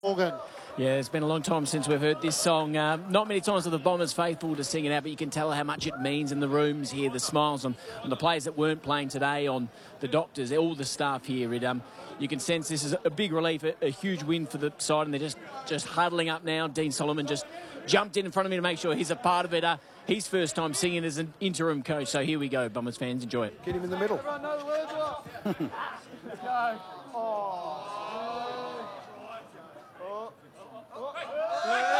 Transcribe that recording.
Morgan. Yeah, it's been a long time since we've heard this song. Not many times are the Bombers faithful to sing it out, but you can tell how much it means in the rooms here, the smiles on the players that weren't playing today, on the doctors, all the staff here. You can sense this is a big relief, a huge win for the side, and they're just huddling up now. Dean Solomon just jumped in front of me to make sure he's a part of it. His first time singing as an interim coach, so here we go, Bombers fans, enjoy it. Get him in the middle. Everyone know the words well. Let's go. Oh.